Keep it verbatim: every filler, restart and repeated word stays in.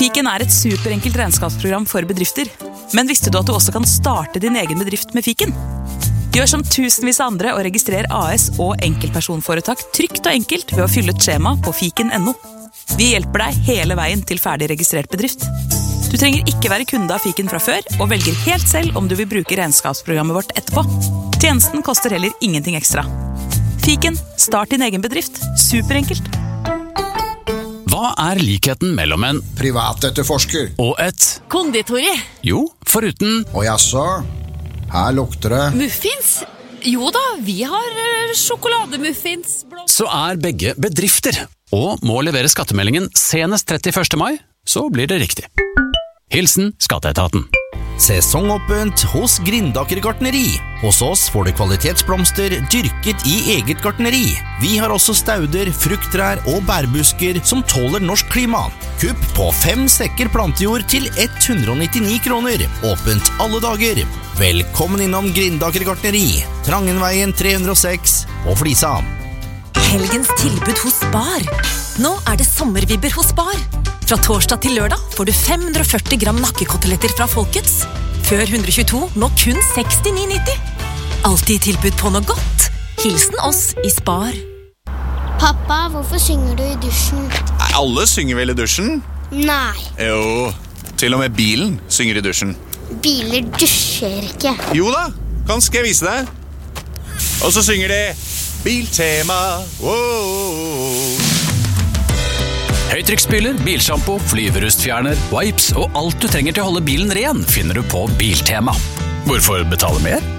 Fiken er et superenkelt regnskapsprogram for bedrifter. Men visste du at du også kan starte din egen bedrift med Fiken? Gjør som tusenvis av andre og registrer A S og enkeltpersonforetak trygt og enkelt ved å fylle et skjema på fiken punktum no. Vi hjelper deg hele veien til ferdig registrert bedrift. Du trenger ikke være kunde av Fiken fra før, og velger helt selv om du vil bruke regnskapsprogrammet vårt etterpå. Tjenesten koster heller ingenting ekstra. Fiken, start din egen bedrift. Superenkelt. Hva er likheten mellom en privatetterforsker og et konditori? Jo, foruten og jaså, her lukter det Muffins? Jo da, vi har uh, sjokolademuffins. Så er begge bedrifter, og må levere skattemeldingen senest trettiførste mai, så blir det riktig. Hilsen Skatteetaten. Sesongåpent hos Grindaker gartneri. Hos oss får du kvalitetsblomster dyrket i eget gartneri. Vi har også stauder, frukttrær og bærbusker som tåler norsk klima. Kupp på fem sekker plantejord til ett hundre og nittini kroner. Åpent alle dager. Velkommen innom Grindaker gartneri. Trangenveien tre hundre og seks på Flisa. Helgens tilbud hos Spar. Nå er det sommervibber hos Spar. Fra torsdag til lørdag får du fem hundre og førti gram nakkekoteletter fra Folkets. Før hundre og tjueto, nå kun sekstini nitti. Alltid tilbud på noe godt. Hilsen oss i Spar. Pappa, hvorfor synger du i dusjen? Nei, alle synger vel i dusjen? Nei. Jo, til og med bilen synger i dusjen. Biler dusjer ikke. Jo da, kan skal jeg vise deg. Og så synger de Biltema. Wow. Høytrykksspyler, bilshampoo, flyverustfjerner, wipes og alt du trenger til å holde bilen ren finner du på Biltema. Hvorfor betale mer?